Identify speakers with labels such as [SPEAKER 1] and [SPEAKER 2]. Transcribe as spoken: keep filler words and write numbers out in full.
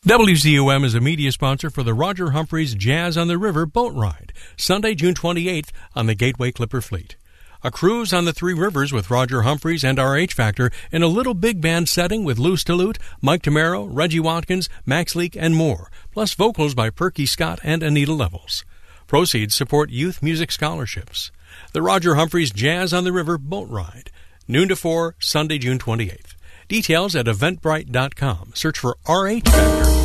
[SPEAKER 1] W Z U M is a media sponsor for the Roger Humphreys Jazz on the River boat ride, Sunday, June twenty-eighth on the Gateway Clipper Fleet. A cruise on the Three Rivers with Roger Humphreys and our H Factor in a little big band setting with Lou Stillute, Mike Tamaro, Reggie Watkins, Max Leak, and more, plus vocals by Perky Scott and Anita Levels. Proceeds support youth music scholarships. The Roger Humphreys Jazz on the River boat ride, noon to four, Sunday, June twenty-eighth. Details at eventbrite dot com. Search for R H Factor.